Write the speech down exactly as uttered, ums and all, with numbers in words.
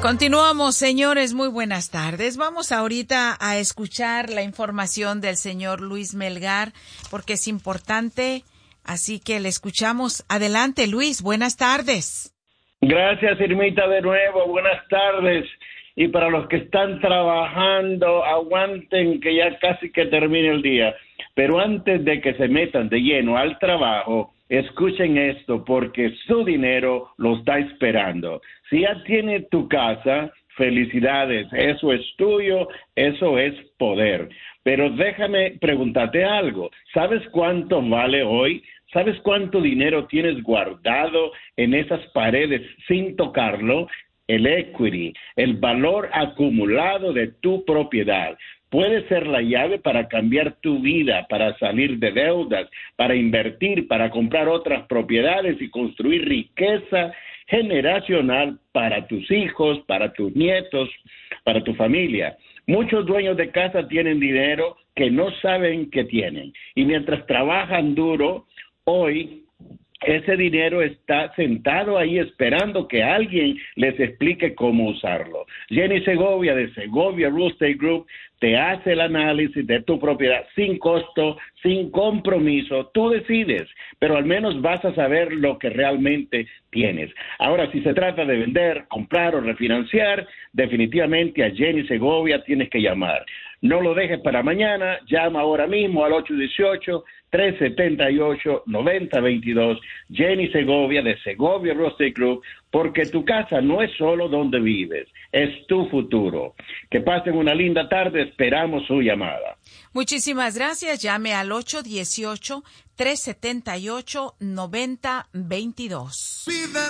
Continuamos, señores, muy buenas tardes. Vamos ahorita a escuchar la información del señor Luis Melgar, porque es importante, así que le escuchamos. Adelante, Luis, buenas tardes. Gracias, Irmita, de nuevo, buenas tardes. Y para los que están trabajando, aguanten que ya casi que termine el día. Pero antes de que se metan de lleno al trabajo, escuchen esto, porque su dinero lo está esperando. Si ya tiene tu casa, felicidades, eso es tuyo, eso es poder. Pero déjame preguntarte algo, ¿sabes cuánto vale hoy? ¿Sabes cuánto dinero tienes guardado en esas paredes sin tocarlo? El equity, el valor acumulado de tu propiedad. Puede ser la llave para cambiar tu vida, para salir de deudas, para invertir, para comprar otras propiedades y construir riqueza generacional para tus hijos, para tus nietos, para tu familia. Muchos dueños de casa tienen dinero que no saben que tienen. Y mientras trabajan duro, hoy ese dinero está sentado ahí esperando que alguien les explique cómo usarlo. Jenny Segovia de Segovia Real Estate Group te hace el análisis de tu propiedad sin costo, sin compromiso. Tú decides, pero al menos vas a saber lo que realmente tienes. Ahora, si se trata de vender, comprar o refinanciar, definitivamente a Jenny Segovia tienes que llamar. No lo dejes para mañana, llama ahora mismo al ocho uno ocho, tres siete ocho, nueve cero dos dos, Jenny Segovia de Segovia Real Estate Group, porque tu casa no es solo donde vives, es tu futuro. Que pasen una linda tarde, esperamos su llamada. Muchísimas gracias, llame al ocho uno ocho, tres siete ocho, nueve cero dos dos.